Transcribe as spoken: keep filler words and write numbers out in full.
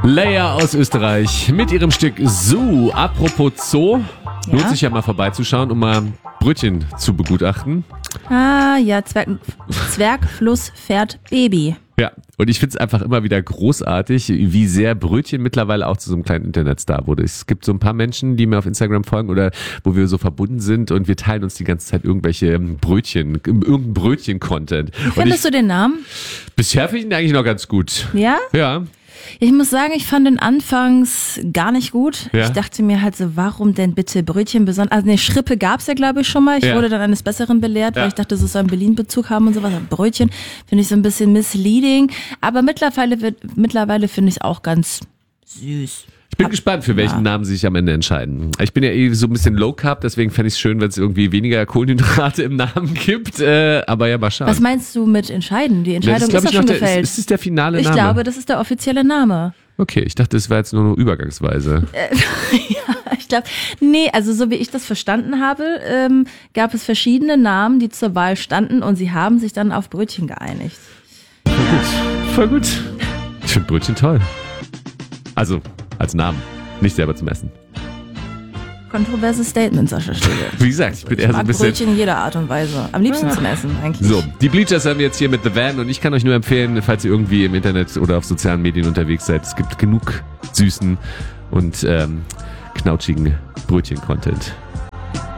Leia aus Österreich mit ihrem Stück Zoo. Apropos Zoo, Ja? lohnt sich ja mal vorbeizuschauen, um mal Brötchen zu begutachten. Ah, ja, Zwerg, Zwerg, Fluss, Pferd, Baby. Ja, und ich finde es einfach immer wieder großartig, wie sehr Brötchen mittlerweile auch zu so einem kleinen Internetstar wurde. Es gibt so ein paar Menschen, die mir auf Instagram folgen oder wo wir so verbunden sind und wir teilen uns die ganze Zeit irgendwelche Brötchen, irgendein Brötchen-Content. Wie findest du den Namen? Bisher finde ich ihn eigentlich noch ganz gut. Ja? Ja. Ich muss sagen, ich fand den anfangs gar nicht gut. Ja. Ich dachte mir halt so, warum denn bitte Brötchen besonders? Also eine Schrippe gab's ja, glaube ich, schon mal. Ich Ja. wurde dann eines Besseren belehrt, Ja. weil ich dachte, es soll einen Berlin-Bezug haben und sowas. Aber Brötchen finde ich so ein bisschen misleading. Aber mittlerweile, wird- mittlerweile finde ich es auch ganz süß. Ich bin gespannt, für welchen Ja. Namen sie sich am Ende entscheiden. Ich bin ja eh so ein bisschen Low Carb, deswegen fände ich es schön, wenn es irgendwie weniger Kohlenhydrate im Namen gibt. Äh, aber ja, mal schauen. Was meinst du mit entscheiden? Die Entscheidung glaub ist ich, doch schon noch der, gefällt. ist, ist das der finale Ich Name? glaube, das ist der offizielle Name. Okay, ich dachte, das war jetzt nur eine Übergangsweise. Ich glaube, nee, also so wie ich das verstanden habe, ähm, gab es verschiedene Namen, die zur Wahl standen und sie haben sich dann auf Brötchen geeinigt. Voll gut. Voll gut. Ich finde Brötchen toll. Also, als Namen. Nicht selber zum Essen. Kontroverses Statement, Sascha Stege. Wie gesagt, ich bin eher Ich so ein mag bisschen... Brötchen in jeder Art und Weise. Am liebsten zum Essen eigentlich. So, die Bleachers haben wir jetzt hier mit The Van und ich kann euch nur empfehlen, falls ihr irgendwie im Internet oder auf sozialen Medien unterwegs seid, es gibt genug süßen und ähm, knautschigen Brötchen-Content.